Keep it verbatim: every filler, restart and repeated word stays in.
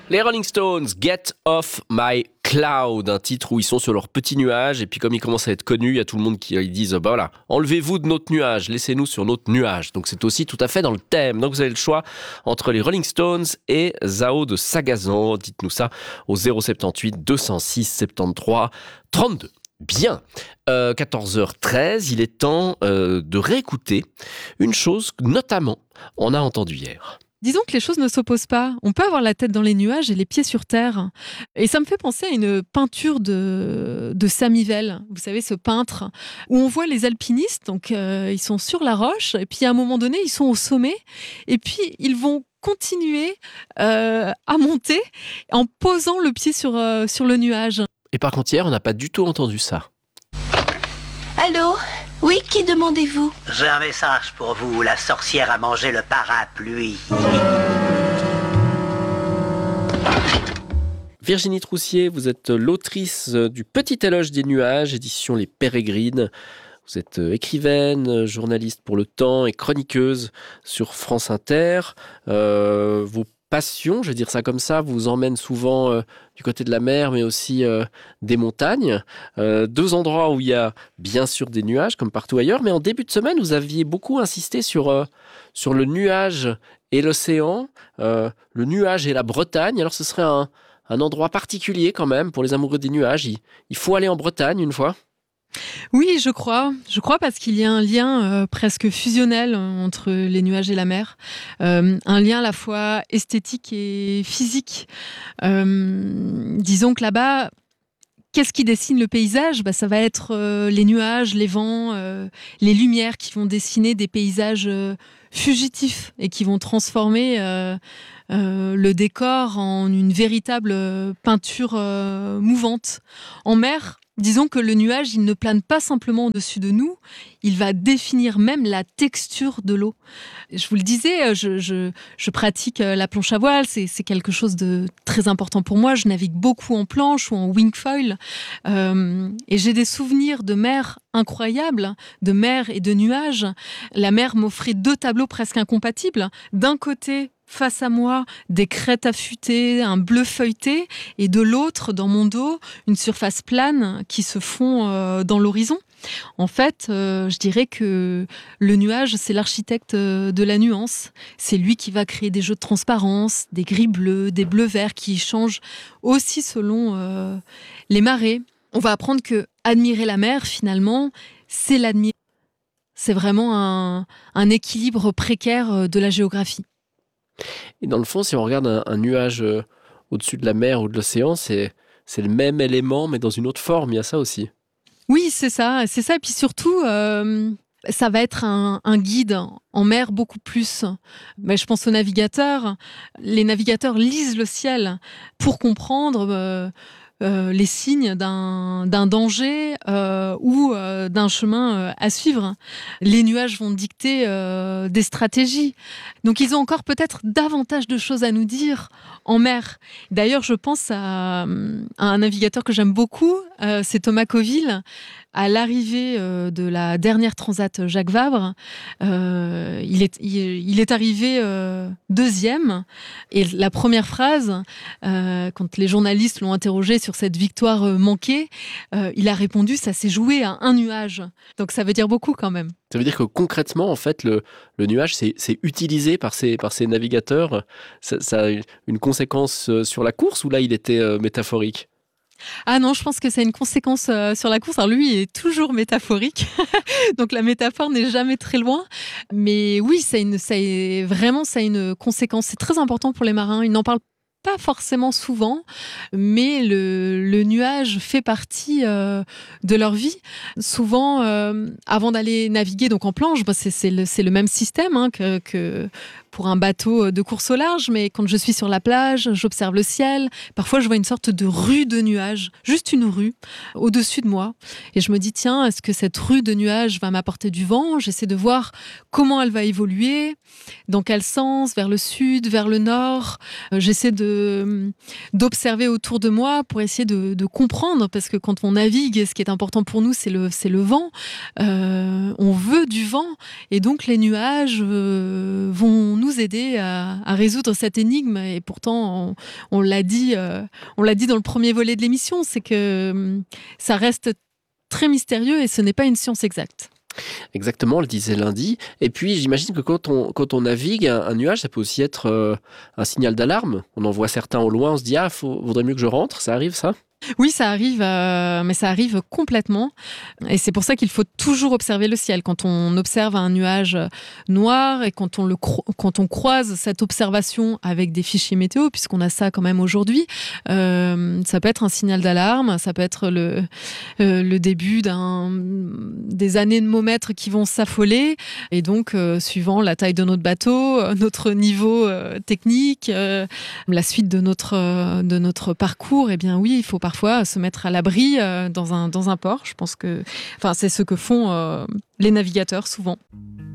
Les Rolling Stones, Get Off My Cloud, un titre où ils sont sur leur petit nuage, et puis comme ils commencent à être connus, il y a tout le monde qui ils disent bah voilà, enlevez-vous de notre nuage, laissez-nous sur notre nuage. Donc c'est aussi tout à fait dans le thème. Donc vous avez le choix entre les Rolling Stones et Zao de Sagazan. Dites-nous ça au zéro soixante-dix-huit deux cent six soixante-treize trente-deux. Bien, euh, quatorze heures treize, il est temps euh, de réécouter une chose que, notamment, on a entendue hier. Disons que les choses ne s'opposent pas. On peut avoir la tête dans les nuages et les pieds sur terre. Et ça me fait penser à une peinture de, de Samivelle, vous savez, ce peintre, où on voit les alpinistes, donc euh, ils sont sur la roche, et puis à un moment donné, ils sont au sommet, et puis ils vont continuer euh, à monter en posant le pied sur, euh, sur le nuage. Et par contre, hier, on n'a pas du tout entendu ça. Allô ? Oui, qui demandez-vous ? J'ai un message pour vous. La sorcière a mangé le parapluie. Virginie Troussier, vous êtes l'autrice du Petit éloge des nuages, édition Les Pérégrines. Vous êtes écrivaine, journaliste pour Le Temps et chroniqueuse sur France Inter. Euh, vos passions, je vais dire ça comme ça, vous emmènent souvent euh, du côté de la mer, mais aussi euh, des montagnes. Euh, deux endroits où il y a bien sûr des nuages, comme partout ailleurs. Mais en début de semaine, vous aviez beaucoup insisté sur, euh, sur le nuage et l'océan, euh, le nuage et la Bretagne. Alors ce serait un, un endroit particulier quand même pour les amoureux des nuages. Il, il faut aller en Bretagne une fois. Oui, je crois. Je crois parce qu'il y a un lien euh, presque fusionnel entre les nuages et la mer. Euh, un lien à la fois esthétique et physique. Euh, disons que là-bas, qu'est-ce qui dessine le paysage ? Bah, ça va être euh, les nuages, les vents, euh, les lumières qui vont dessiner des paysages euh, fugitifs et qui vont transformer euh, euh, le décor en une véritable euh, peinture euh, mouvante. En mer, disons que le nuage, il ne plane pas simplement au-dessus de nous, il va définir même la texture de l'eau. Je vous le disais, je, je, je pratique la planche à voile, c'est, c'est quelque chose de très important pour moi. Je navigue beaucoup en planche ou en wingfoil. Euh, et j'ai des souvenirs de mer incroyables, de mer et de nuages. La mer m'offrait deux tableaux presque incompatibles. D'un côté, face à moi, des crêtes affûtées, un bleu feuilleté, et de l'autre, dans mon dos, une surface plane qui se fond euh, dans l'horizon. En fait, euh, je dirais que le nuage, c'est l'architecte de la nuance. C'est lui qui va créer des jeux de transparence, des gris bleus, des bleus verts qui changent aussi selon euh, les marées. On va apprendre que admirer la mer, finalement, c'est l'admirer. C'est vraiment un, un équilibre précaire de la géographie. Et dans le fond, si on regarde un, un nuage euh, au-dessus de la mer ou de l'océan, c'est, c'est le même élément, mais dans une autre forme. Il y a ça aussi. Oui, c'est ça. C'est ça. Et puis surtout, euh, ça va être un, un guide en mer beaucoup plus. Mais je pense aux navigateurs. Les navigateurs lisent le ciel pour comprendre euh, euh, les signes d'un, d'un danger euh, ou euh, d'un chemin euh, à suivre. Les nuages vont dicter euh, des stratégies. Donc ils ont encore peut-être davantage de choses à nous dire en mer. D'ailleurs, je pense à, à un navigateur que j'aime beaucoup, euh, c'est Thomas Coville. À l'arrivée euh, de la dernière transat Jacques Vabre, euh, il, est, il, il est arrivé euh, deuxième. Et la première phrase, euh, quand les journalistes l'ont interrogé sur cette victoire euh, manquée, euh, il a répondu « ça s'est joué à un nuage ». Donc ça veut dire beaucoup quand même. Ça veut dire que concrètement, en fait, le, le nuage, c'est, c'est utilisé par ces, par ces navigateurs. Ça, ça a une conséquence sur la course ou là, il était euh, métaphorique ? Ah non, je pense que c'est une conséquence euh, sur la course. Alors lui, il est toujours métaphorique, donc la métaphore n'est jamais très loin. Mais oui, ça a une, ça a, vraiment, ça a une conséquence. C'est très important pour les marins. Ils n'en parlent pas forcément souvent, mais le, le nuage fait partie euh, de leur vie. Souvent, euh, avant d'aller naviguer donc en planche, bah c'est, c'est, le, c'est le même système hein, que, que pour un bateau de course au large, mais quand je suis sur la plage, j'observe le ciel. Parfois, je vois une sorte de rue de nuages, juste une rue au-dessus de moi. Et je me dis, tiens, est-ce que cette rue de nuages va m'apporter du vent ? J'essaie de voir comment elle va évoluer, dans quel sens, vers le sud, vers le nord. Euh, j'essaie de, d'observer autour de moi pour essayer de, de comprendre, parce que quand on navigue, ce qui est important pour nous, c'est le, c'est le vent. Euh, on veut du vent, et donc les nuages euh, vont nous nous aider à, à résoudre cette énigme. Et pourtant, on, on l'a dit, euh, on l'a dit dans le premier volet de l'émission, c'est que hum, ça reste très mystérieux et ce n'est pas une science exacte. Exactement, on le disait lundi. Et puis, j'imagine que quand on, quand on navigue, un, un nuage, ça peut aussi être euh, un signal d'alarme. On en voit certains au loin, on se dit « Ah, faut, vaudrait mieux que je rentre ». Ça arrive, ça ? Oui, ça arrive, euh, mais ça arrive complètement. Et c'est pour ça qu'il faut toujours observer le ciel. Quand on observe un nuage noir et quand on, le cro- quand on croise cette observation avec des fichiers météo, puisqu'on a ça quand même aujourd'hui, euh, ça peut être un signal d'alarme, ça peut être le, euh, le début d'un, des années de momètres qui vont s'affoler. Et donc, euh, suivant la taille de notre bateau, notre niveau euh, technique, euh, la suite de notre, euh, de notre parcours, eh bien oui, il faut parfois se mettre à l'abri euh, dans un, dans un port. Je pense que enfin, c'est ce que font euh, les navigateurs souvent.